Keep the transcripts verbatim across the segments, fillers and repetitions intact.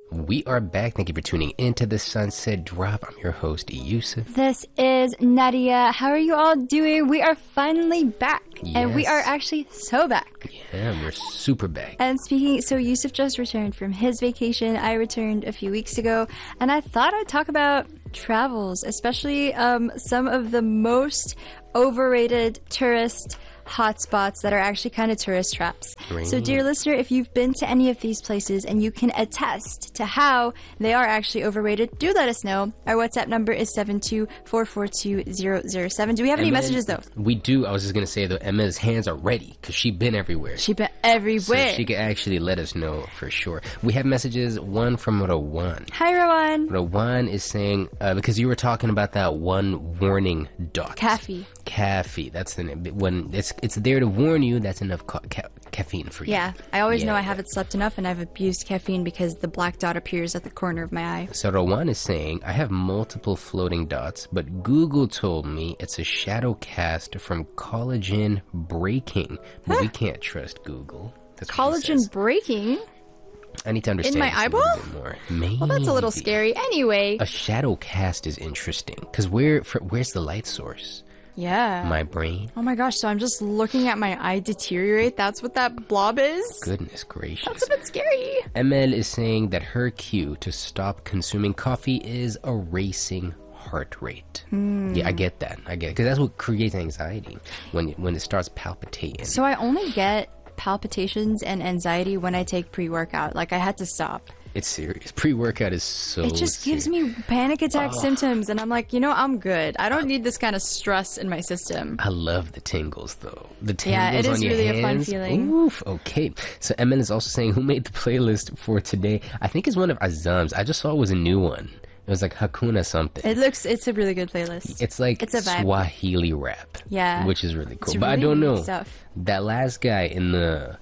We are back. Thank you for tuning into the Sunset Drop. I'm your host, Yusuf. This is Nadia. How are you all doing? We are finally back. Yes. And we are actually so back. Yeah, we're super back. And speaking, so Yusuf just returned from his vacation. I returned a few weeks ago. And I thought I'd talk about travels, especially um, some of the most overrated tourist hotspots that are actually kind of tourist traps. Great. So dear listener, if you've been to any of these places and you can attest to how they are actually overrated, do let us know. Our WhatsApp number is seven two four four two zero zero seven. Do we have any Emma, messages though? We do. I was just going to say though, Emma's hands are ready because she's been everywhere. She been everywhere. So she can actually let us know for sure. We have messages, one from Rowan. Hi Rowan. Rowan is saying, uh, because you were talking about that one warning dot. Caffeine. Caffeine. That's the name. When it's it's there to warn you, that's enough ca- ca- caffeine for you. Yeah, I always Yeah. know I haven't slept enough and I've abused caffeine because the black dot appears at the corner of my eye. So Rowan is saying, I have multiple floating dots, but Google told me it's a shadow cast from collagen breaking. But we can't trust Google. That's what he Collagen says. breaking? I need to understand my this a eyeball? little bit more. Maybe. Well, that's a little scary. Anyway. A shadow cast is interesting because where for, where's the light source? Yeah. My brain. Oh my gosh, so I'm just looking at my eye deteriorate. That's what that blob is? Goodness gracious. That's a bit scary. M L is saying that her cue to stop consuming coffee is a racing heart rate. Hmm. Yeah, I get that. I get it because that's what creates anxiety when when it starts palpitating. So I only get palpitations and anxiety when I take pre-workout. Like I had to stop. It's serious. Pre-workout is so It just gives serious. me panic attack Oh. symptoms and I'm like, you know, I'm good. I don't need this kind of stress in my system. I love the tingles though. The tingles Yeah, it on is your really a fun hands. feeling. Oof. Okay. So Emin is also saying who made the playlist for today. I think it's one of Azam's. I just saw it was a new one. It was like Hakuna something. It looks, it's a really good playlist. It's like It's a vibe. Swahili rap. Yeah. Which is really cool. It's But I really don't neat know. stuff. That last guy in the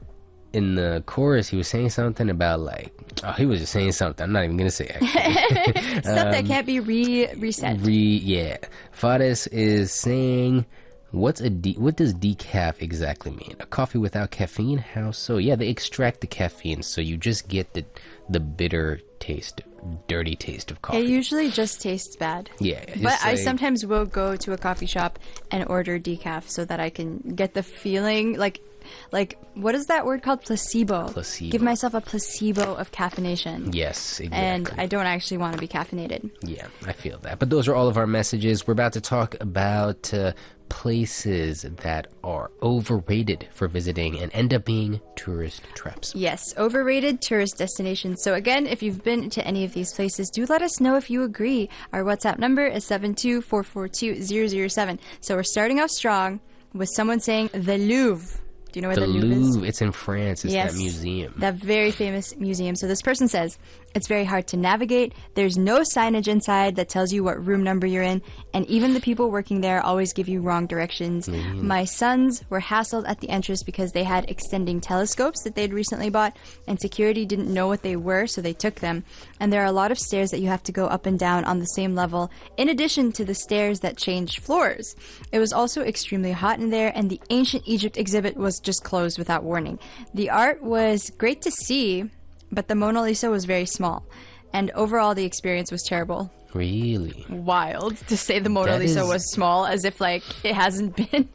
in the chorus, he was saying something about like oh, he was just saying something. I'm not even gonna say actually. Stuff that can't be re reset. Re yeah. Fares is saying what's a de- what does decaf exactly mean? A coffee without caffeine? How so? Yeah, they extract the caffeine so you just get the the bitter taste, dirty taste of coffee. It usually just tastes bad. Yeah, it's But I like- sometimes will go to a coffee shop and order decaf so that I can get the feeling like like what is that word called? Placebo. Placebo. Give myself a placebo of caffeination. Yes, exactly. And I don't actually want to be caffeinated. Yeah, I feel that. But those are all of our messages. We're about to talk about uh, places that are overrated for visiting and end up being tourist traps. Yes, overrated tourist destinations. So again, if you've been to any of these places, do let us know if you agree. Our WhatsApp number is seven two four four two zero zero seven. So we're starting off strong with someone saying the Louvre. Do you know where The the, Louvre is? Louvre, it's in France. It's Yes, that museum. that very famous museum. So this person says, it's very hard to navigate. There's no signage inside that tells you what room number you're in. And even the people working there always give you wrong directions. Mm. My sons were hassled at the entrance because they had extending telescopes that they'd recently bought. And security didn't know what they were, so they took them. And there are a lot of stairs that you have to go up and down on the same level, in addition to the stairs that change floors. It was also extremely hot in there, and the Ancient Egypt exhibit was just closed without warning. The art was great to see, but the Mona Lisa was very small. And overall, the experience was terrible. Really? Wild to say the Mona That Lisa is- was small, as if, like, it hasn't been.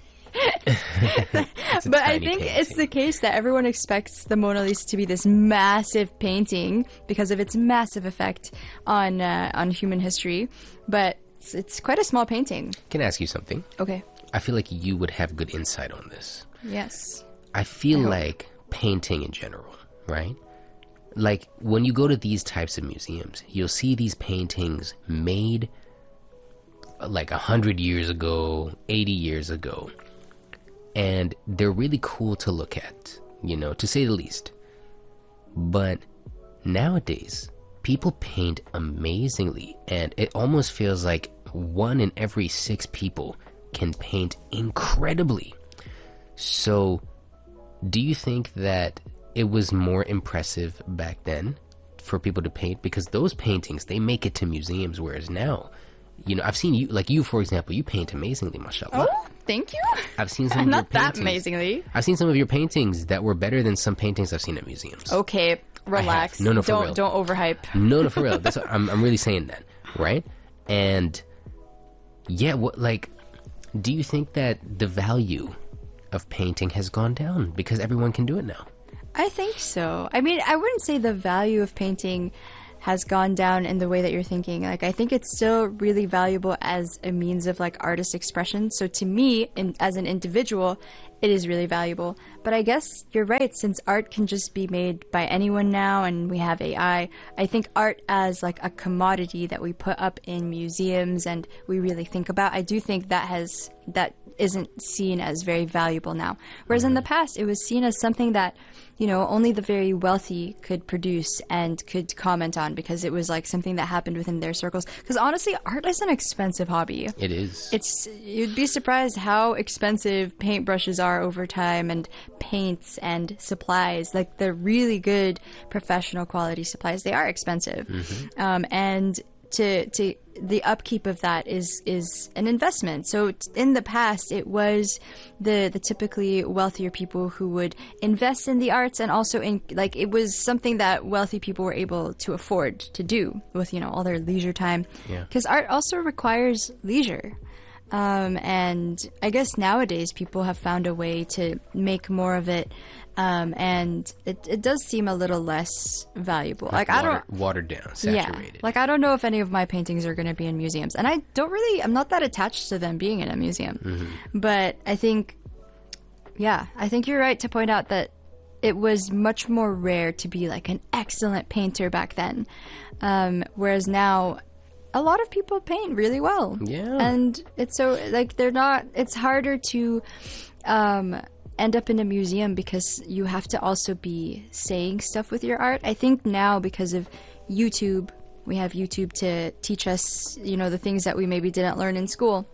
It's a But I tiny think painting. it's the case that everyone expects the Mona Lisa to be this massive painting because of its massive effect on uh, on human history. But it's, it's quite a small painting. Can I ask you something? Okay. I feel like you would have good insight on this. Yes. I feel I hope. like painting in general, right? Like when you go to these types of museums, you'll see these paintings made uh, like a hundred years ago, eighty years ago, and they're really cool to look at, you know, to say the least. But nowadays, people paint amazingly, and it almost feels like one in every six people can paint incredibly. So, do you think that it was more impressive back then for people to paint? Because those paintings, they make it to museums, whereas now, you know, I've seen you, like you, for example, you paint amazingly, mashallah. Oh, thank you. I've seen some of Not your that paintings. amazingly. I've seen some of your paintings that were better than some paintings I've seen at museums. Okay. relax. No, no, for don't real. don't overhype. No, no, for real. That's what, I'm, I'm really saying that, right? And yeah, what like, do you think that the value of painting has gone down because everyone can do it now? I think so. I mean, I wouldn't say the value of painting has gone down in the way that you're thinking. Like, I think it's still really valuable as a means of like artist expression. So to me, in, as an individual, it is really valuable. But I guess you're right, since art can just be made by anyone now and we have A I, I think art as like a commodity that we put up in museums and we really think about, I do think that has, that isn't seen as very valuable now. Whereas in the past, it was seen as something that, you know, only the very wealthy could produce and could comment on because it was like something that happened within their circles. Because honestly, art is an expensive hobby. It is. It's, you'd be surprised how expensive paintbrushes are over time and paints and supplies. Like the really good professional quality supplies, they are expensive. Mm-hmm. Um, and to, to, the upkeep of that is is an investment. So t- in the past, it was the the typically wealthier people who would invest in the arts, and also in like it was something that wealthy people were able to afford to do with, you know, all their leisure time. Yeah. Because art also requires leisure. Um, and I guess nowadays people have found a way to make more of it. Um, and it, it does seem a little less valuable. Like, Water, I don't watered down, saturated. Yeah, like I don't know if any of my paintings are going to be in museums, and I don't really. I'm not that attached to them being in a museum. Mm-hmm. But I think, yeah, I think you're right to point out that it was much more rare to be like an excellent painter back then, um, whereas now a lot of people paint really well. Yeah, and it's so like they're not. It's harder to. Um, end up in a museum because you have to also be saying stuff with your art. I think now because of YouTube, we have YouTube to teach us, you know, the things that we maybe didn't learn in school.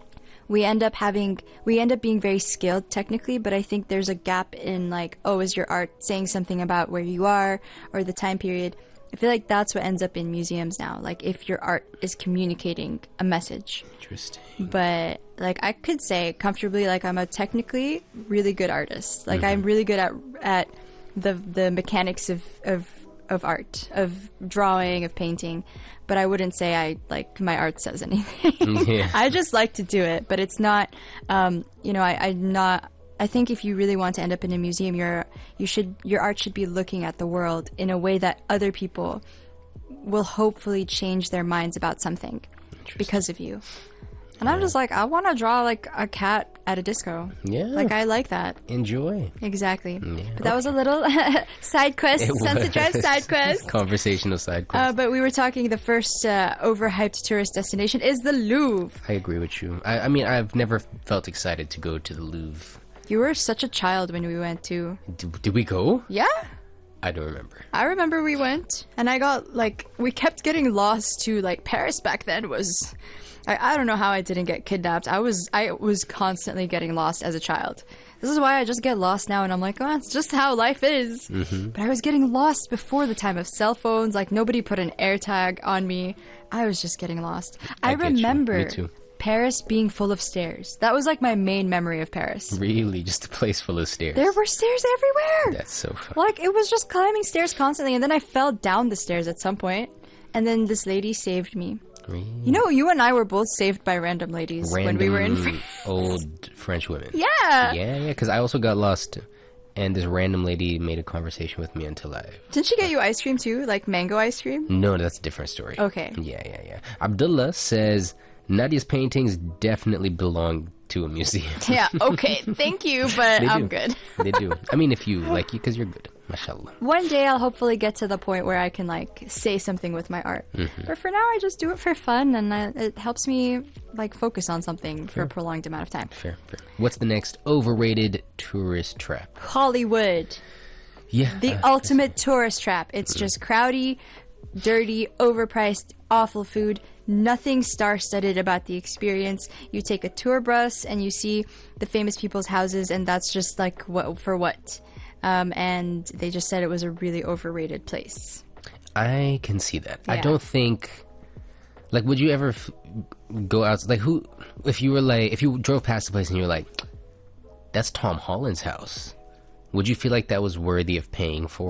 We end up having, we end up being very skilled technically, but I think there's a gap in like, oh, is your art saying something about where you are or the time period? I feel like that's what ends up in museums now. Like if your art is communicating a message. Interesting. But like I could say comfortably, like I'm a technically really good artist. Like Mm-hmm. I'm really good at at the the mechanics of, of of art, of drawing, of painting. But I wouldn't say I like my art says anything. Yeah. I just like to do it, but it's not. Um, you know, I, I'm not. I think if you really want to end up in a museum, your you should your art should be looking at the world in a way that other people will hopefully change their minds about something because of you. And I'm just like, I want to draw like a cat at a disco. Yeah. Like I like that. Enjoy. Exactly. Yeah. But that was a little side quest, It Sunset Drive was. side quest. Conversational side quest. Uh, but we were talking the first uh, overhyped tourist destination is the Louvre. I agree with you. I, I mean, I've never felt excited to go to the Louvre. You were such a child when we went to. Did, did we go? Yeah. I don't remember. I remember we went, and I got, like, we kept getting lost to, like, Paris back then was, I, I don't know how I didn't get kidnapped. I was, I was constantly getting lost as a child. This is why I just get lost now, and I'm like, oh, it's just how life is. Mm-hmm. But I was getting lost before the time of cell phones. Like, nobody put an AirTag on me. I was just getting lost. I, I get you. remember Me too. Paris being full of stairs. That was, like, my main memory of Paris. Really? Just a place full of stairs? There were stairs everywhere. That's so fun. Like, it was just climbing stairs constantly, and then I fell down the stairs at some point, and then this lady saved me. Really? You know, you and I were both saved by random ladies Random when we were in France. old French women. Yeah! Yeah, yeah, because I also got lost, and this random lady made a conversation with me until I... Didn't she get you ice cream, too? Like, mango ice cream? No, that's a different story. Okay. Yeah, yeah, yeah. Abdullah says, Nadia's paintings definitely belong to a museum. Yeah, okay, thank you, but They I'm do. good. They do. I mean, if you like you, because you're good. Mashallah. One day I'll hopefully get to the point where I can, like, say something with my art. Mm-hmm. But for now, I just do it for fun, and I, it helps me, like, focus on something for a prolonged amount of time. Fair, fair. What's the next overrated tourist trap? Hollywood. Yeah. The uh, ultimate tourist trap. It's just crowdy, dirty, overpriced, awful food. Nothing star-studded about the experience. You take a tour bus and you see the famous people's houses, and that's just like what for what. Um, and they just said it was a really overrated place. I can see that. I Yeah. don't think... Like, would you ever f- go out... Like, who... If you were like... If you drove past the place and you were like, that's Tom Holland's house, would you feel like that was worthy of paying for?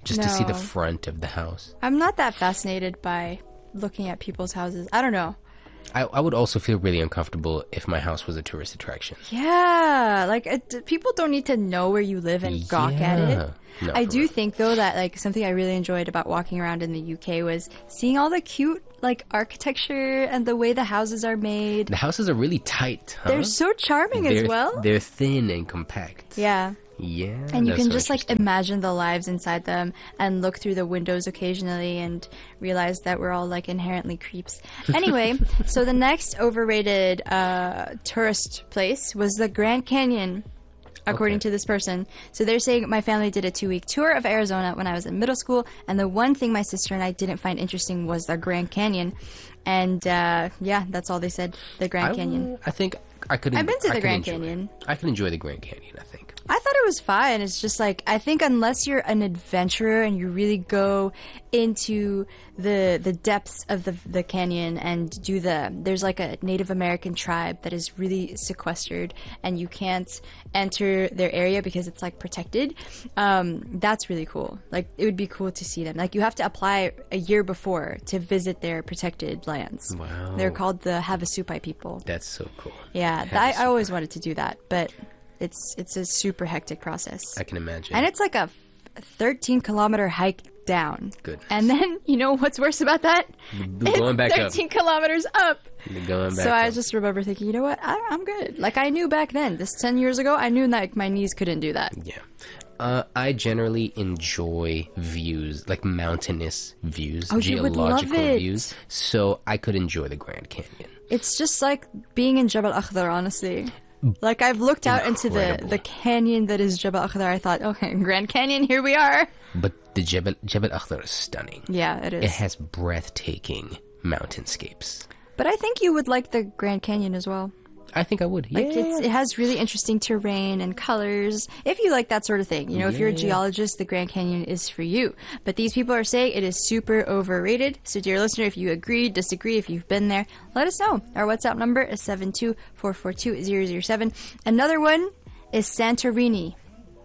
just to see the No. front of the house. I'm not that fascinated by looking at people's houses. I don't know. I, I would also feel really uncomfortable if my house was a tourist attraction. Yeah, like uh, d- people don't need to know where you live and gawk at it. Yeah. No, I for do real. think though that like something I really enjoyed about walking around in the U K was seeing all the cute like architecture and the way the houses are made. The houses are really tight, huh? They're so charming They're- as well. They're thin and compact. Yeah. Yeah. And you that's can so just like interesting. imagine the lives inside them and look through the windows occasionally and realize that we're all like inherently creeps. Anyway, so the next overrated uh, tourist place was the Grand Canyon, according Okay. to this person. So they're saying my family did a two week tour of Arizona when I was in middle school, and the one thing my sister and I didn't find interesting was the Grand Canyon. And uh, yeah, that's all they said. The Grand I, Canyon. I think I could. I've been to I the could Grand enjoy it. Canyon. I can enjoy the Grand Canyon, I think. I thought it was fine. It's just like I think unless you're an adventurer and you really go into the the depths of the the canyon and do the there's like a Native American tribe that is really sequestered and you can't enter their area because it's like protected. Um, that's really cool. Like it would be cool to see them. Like you have to apply a year before to visit their protected lands. Wow. They're called the Havasupai people. That's so cool. Yeah, I, I always wanted to do that, but it's it's a super hectic process. I can imagine. And it's like a thirteen kilometer hike down. Goodness. And then, you know what's worse about that? Going back up. thirteen kilometers up. Going back So I up. just remember thinking, you know what? I, I'm good. Like I knew back then, this ten years ago, I knew like my knees couldn't do that. Yeah. Uh, I generally enjoy views, like mountainous views, Oh, you would love geological it. views. So I could enjoy the Grand Canyon. It's just like being in Jabal Akhdar, honestly. Like I've looked out into the, Incredible. the canyon that is Jabal Akhdar. I thought, okay, Grand Canyon, here we are. But the Jebel, Jebel Akhdar is stunning. Yeah, it is. It has breathtaking mountainscapes. But I think you would like the Grand Canyon as well. I think I would. Like yeah. it's, it has really interesting terrain and colors. If you like that sort of thing, you know, if you're a Yeah. geologist, the Grand Canyon is for you. But these people are saying it is super overrated. So, dear listener, if you agree, disagree, if you've been there, let us know. Our WhatsApp number is seven two four four two zero zero seven. Another one is Santorini.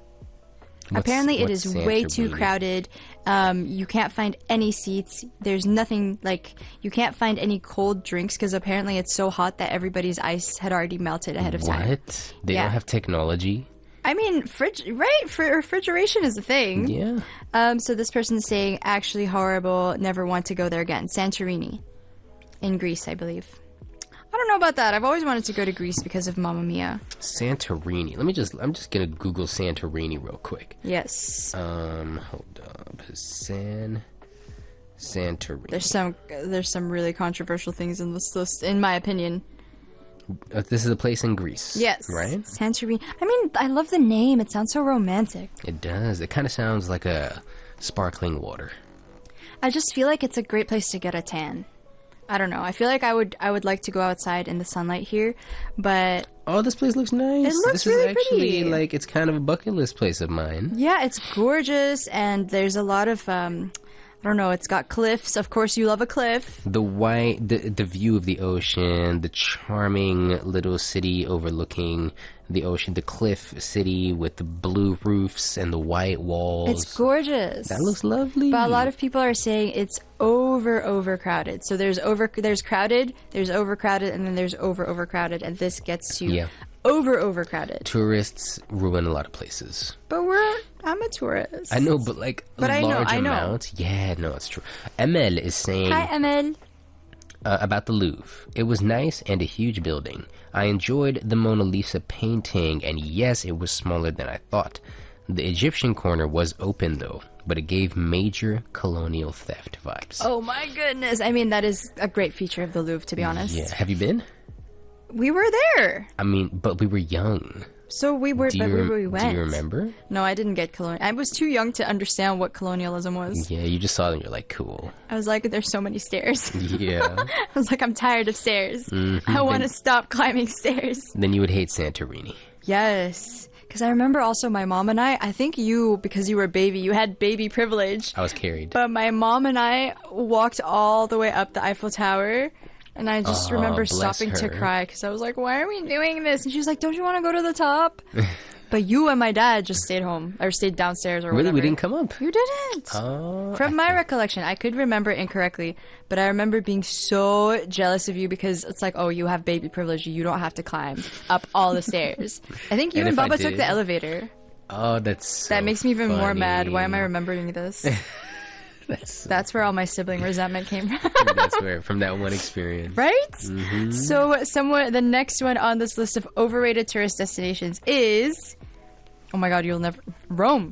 What's- Apparently, it what's is way too Santorini? crowded. Um, you can't find any seats. There's nothing like you can't find any cold drinks because apparently it's so hot that everybody's ice had already melted ahead of time. What? They Yeah. don't have technology? I mean, fridge, right? For refrigeration is a thing. Yeah. Um, so this person's saying actually horrible. Never want to go there again. Santorini, in Greece, I believe. I don't know about that. I've always wanted to go to Greece because of Mamma Mia. Santorini. Let me just, I'm just going to Google Santorini real quick. Yes. Um, hold up. San, Santorini. There's some there's some really controversial things in this list, in my opinion. Uh, this is a place in Greece. Yes. Right? Santorini. I mean, I love the name. It sounds so romantic. It does. It kind of sounds like a sparkling water. I just feel like it's a great place to get a tan. I don't know. I feel like I would I would like to go outside in the sunlight here, but Oh, this place looks nice. It looks this really is actually pretty. like it's kind of a bucket list place of mine. yeah, it's gorgeous and there's a lot of um I don't know, it's got cliffs. Of course you love a cliff. The white, the the view of the ocean, the charming little city overlooking the ocean, the cliff city with the blue roofs and the white walls. It's gorgeous. That looks lovely. But a lot of people are saying it's over overcrowded. So there's over there's crowded, there's overcrowded, and then there's over overcrowded, and this gets to Yeah. over overcrowded. Tourists ruin a lot of places. But we're I'm a tourist. I know, but like But I know, large I know. amounts. Yeah, no, it's true. Emel is saying Hi, Emil. uh, about the Louvre. It was nice and a huge building. I enjoyed the Mona Lisa painting, and yes, it was smaller than I thought. The Egyptian corner was open though, but it gave major colonial theft vibes. Oh my goodness. I mean, that is a great feature of the Louvre, to be honest. Yeah, have you been? We were there. I mean, but we were young. So we were, Do but you, we, rem- we went. do you remember? No, I didn't get colonial. I was too young to understand what colonialism was. Yeah, you just saw them. You're like, cool. I was like, there's so many stairs. Yeah. I was like, I'm tired of stairs. Mm-hmm. I want to stop climbing stairs. Then you would hate Santorini. Yes. Because I remember also my mom and I, I think you, because you were a baby, you had baby privilege. I was carried. But my mom and I walked all the way up the Eiffel Tower. And I just Aw, remember bless stopping to her. cry because I was like, why are we doing this? And she was like, don't you want to go to the top? But you and my dad just stayed home or stayed downstairs or Really, whatever. we didn't come up. You didn't. Oh, From my recollection, I could remember incorrectly, but I remember being so jealous of you because it's like, oh, you have baby privilege. You don't have to climb up all the stairs. I think you And and, if I Baba took did- the elevator. oh, that's so That makes me even more mad. Why am I funny. remembering this? That's so That's where all my sibling resentment came from. That's where from that one experience. Right? Mm-hmm. So, someone, the next one on this list of overrated tourist destinations is, oh my God, you'll never, Rome.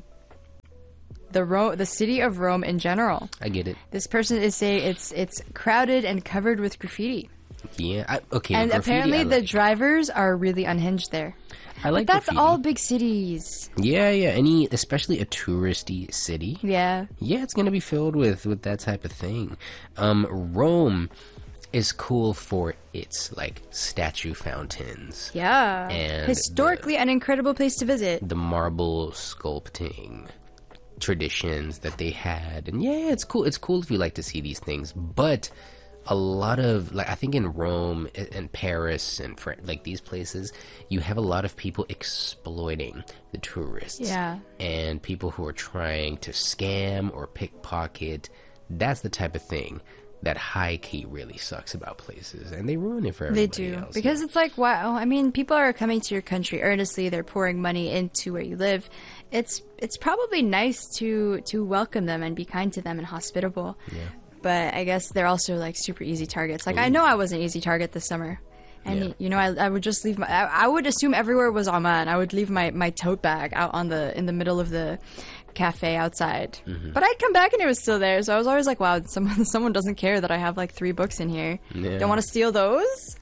The Ro- the city of Rome in general. I get it. This person is saying it's it's crowded and covered with graffiti, Yeah. I, okay. and graffiti, apparently I the like. drivers are really unhinged there. I like But that's graffiti. all big cities. Yeah, yeah. Any, especially a touristy city. Yeah. Yeah, it's gonna be filled with with that type of thing. Um, Rome is cool for its like statue fountains, Yeah. And Historically, an incredible place to visit. the marble sculpting traditions that they had, and yeah, it's cool. It's cool if you like to see these things, but a lot of like I think in Rome and Paris and Fran- like these places, you have a lot of people exploiting the tourists. Yeah. And people who are trying to scam or pickpocket. That's the type of thing that high key really sucks about places, and they ruin it for They everybody do. else. Because it's like, wow, I mean, people are coming to your country earnestly. They're pouring money into where you live. It's it's probably nice to to welcome them and be kind to them and hospitable. Yeah. But I guess they're also like super easy targets. Like I know I was an easy target this summer. And Yeah. you know, I, I would just leave my. I, I would assume everywhere was Oman. I would leave my, my tote bag out on the in the middle of the cafe outside. Mm-hmm. But I'd come back and it was still there. So I was always like, wow, someone someone doesn't care that I have like three books in here. Yeah. Don't want to steal those.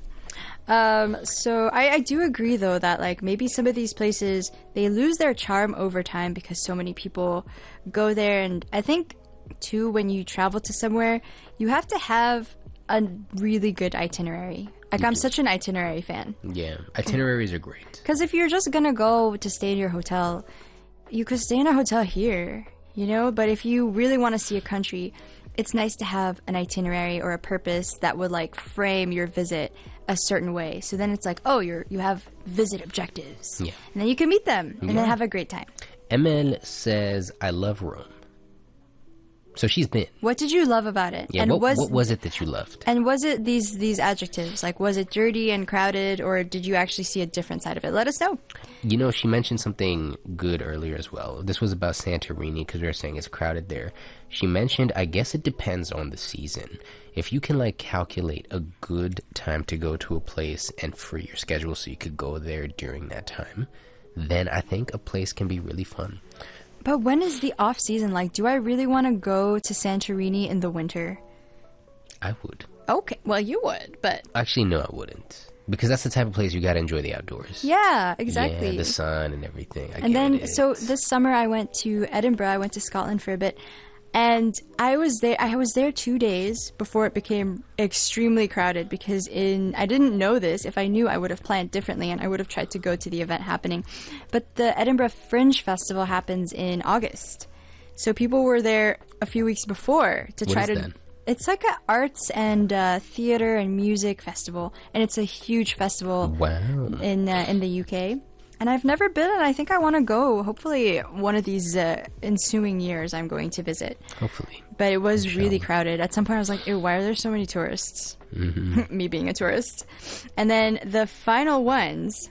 Um, so I, I do agree though that like maybe some of these places they lose their charm over time because so many people go there, and I think too when you travel to somewhere you have to have a really good itinerary. Like I'm such an itinerary fan Yeah, itineraries are great. because if you're just gonna go to stay in your hotel, you could stay in a hotel here, you know. But if you really want to see a country, it's nice to have an itinerary or a purpose that would like frame your visit a certain way. So then it's like, oh, you're you have visit objectives, Yeah. and then you can meet them and Yeah. then have a great time. M L says, I love Rome. So she's been. What did you love about it? Yeah, and what, was what was it that you loved? and was it these these adjectives? Like, was it dirty and crowded, or did you actually see a different side of it? Let us know. You know, she mentioned something good earlier as well. This was about Santorini because we were saying it's crowded there. She mentioned, I guess it depends on the season. If you can like calculate a good time to go to a place and free your schedule so you could go there during that time, then I think a place can be really fun. But when is the off season? Like, do I really want to go to Santorini in the winter? I would. Okay, well, you would, but Actually, no, I wouldn't. Because that's the type of place you gotta enjoy the outdoors. yeah, exactly. Yeah, the sun and everything. I and get then, it. so this summer I went to Edinburgh. I went to Scotland for a bit, and I was there. I was there two days before it became extremely crowded. Because in I didn't know this. If I knew, I would have planned differently, and I would have tried to go to the event happening. But the Edinburgh Fringe Festival happens in August, so people were there a few weeks before to What try is to. that? It's like a arts and uh, theater and music festival, and it's a huge festival Wow. in uh, in the U K. And I've never been, and I think I want to go. Hopefully, one of these uh, ensuing years, I'm going to visit. Hopefully. But it was really crowded. At some point, I was like, ew, why are there so many tourists? Mm-hmm. Me being a tourist. And then the final ones.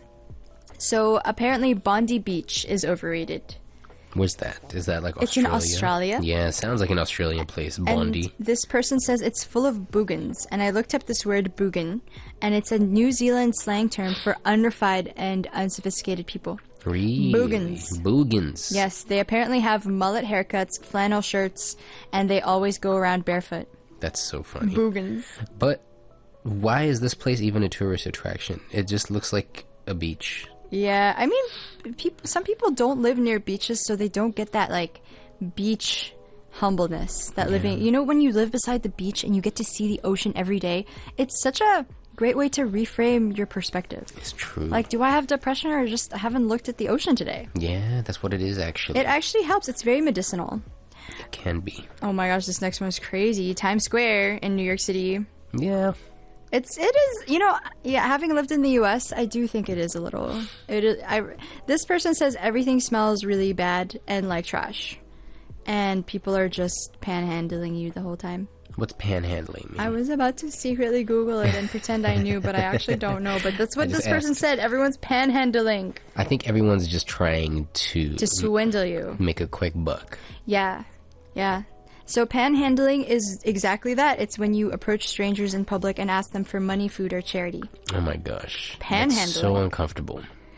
So apparently, Bondi Beach is overrated. Where's that? Is that like It's in Australia? Australia. Yeah, it sounds like an Australian place. Bondi. And this person says it's full of boogans. And I looked up this word boogan, and it's a New Zealand slang term for unrefined and unsophisticated people. Really? Boogans. Boogans. Yes, they apparently have mullet haircuts, flannel shirts, and they always go around barefoot. That's so funny. Boogans. But why is this place even a tourist attraction? It just looks like a beach. Yeah, I mean, peop some people don't live near beaches, so they don't get that, like, beach humbleness. That living, you know, when you live beside the beach and you get to see the ocean every day, it's such a great way to reframe your perspective. It's true. Like, do I have depression or just I haven't looked at the ocean today? Yeah, that's what it is actually. It actually helps. It's very medicinal. It can be. Oh my gosh, this next one is crazy. Times Square in New York City. Yeah. It's it is you know yeah. Having lived in the U S, I do think it is a little. It is. I this person says everything smells really bad and like trash, and people are just panhandling you the whole time. What's panhandling mean? I was about to secretly Google it and pretend I knew, but I actually don't know. But that's what this person asked. said. Everyone's panhandling. I think everyone's just trying to To swindle you. make a quick buck. Yeah, yeah. So panhandling is exactly that. It's when you approach strangers in public and ask them for money, food, or charity. Oh my gosh. Panhandling. That's so uncomfortable.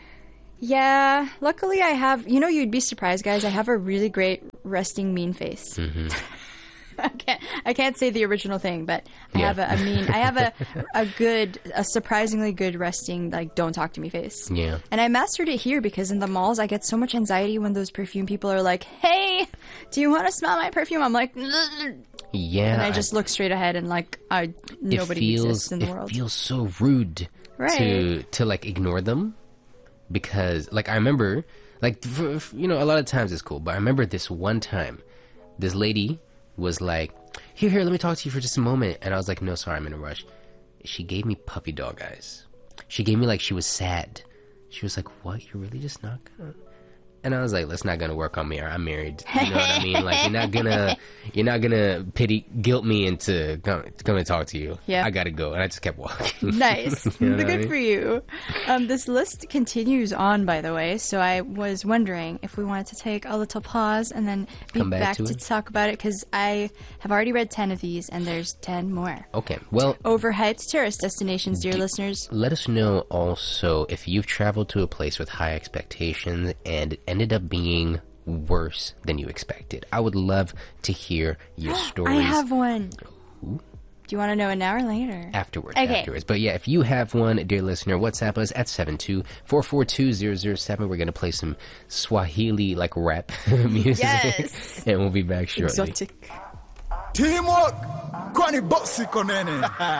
Yeah, luckily I have, you know, you'd be surprised, guys. I have a really great resting mean face. Mm-hmm. I can't, I can't say the original thing, but I Yeah. have a, a mean, I have a, a good, a surprisingly good resting, like, don't talk to me face. Yeah. And I mastered it here because in the malls, I get so much anxiety when those perfume people are like, hey, do you want to smell my perfume? I'm like, "Ugh." Yeah. And I just look straight ahead and like, I, it nobody feels, exists in the it world. feels so rude Right. to, to like ignore them. Because, like, I remember, like, for, for- you know, a lot of times it's cool, but I remember this one time, this lady was like, here, here, let me talk to you for just a moment. And I was like, no, sorry, I'm in a rush. She gave me puppy dog eyes. She gave me like she was sad. She was like, what? You're really just not gonna... And I was like, that's not gonna work on me. I'm married. You know what I mean? Like, you're not gonna, you're not gonna pity, guilt me into come, coming to talk to you. Yeah. I gotta go. And I just kept walking. Nice. You know what I Good mean? for you. Um, this list continues on, by the way, so I was wondering if we wanted to take a little pause and then be Come back back, to to, it? talk about it, because I have already read ten of these, and there's ten more. Okay. Well, Overhyped tourist destinations, dear listeners. let us know also if you've traveled to a place with high expectations and it ended up being worse than you expected. I would love to hear your stories I have one. Do you want to know it now or later? afterwards. Okay. Afterwards. But yeah, if you have one, dear listener, WhatsApp us at seven two four four two zero zero seven. We're going to play some Swahili like rap music. Yes. And we'll be back shortly. Exotic. Teamwork, kwani bosi konene.